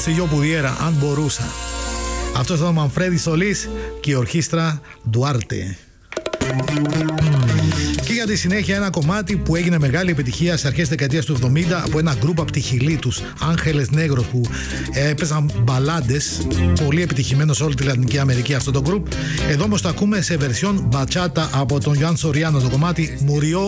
si yo pudiera, αν μπορούσα. Αυτός ήταν ο Μανφρέδη Σολής και η ορχήστρα Ντουάρτε. Και για τη συνέχεια ένα κομμάτι που έγινε μεγάλη επιτυχία σε αρχές δεκαετίας του 70 από ένα γκρουπ από τη Χιλή, τους Ángeles Negros, που έπαιζαν μπαλάντες, πολύ επιτυχημένο σε όλη τη Λατινική Αμερική αυτό το γκρουπ. Εδώ όμως το ακούμε σε βερσιόν μπατσάτα από τον Ιωάνν Σοριάνο, το κομμάτι Murió